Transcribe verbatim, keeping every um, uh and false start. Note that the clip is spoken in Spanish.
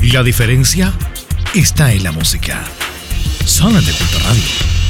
La diferencia está en la música. Solamente punto radio.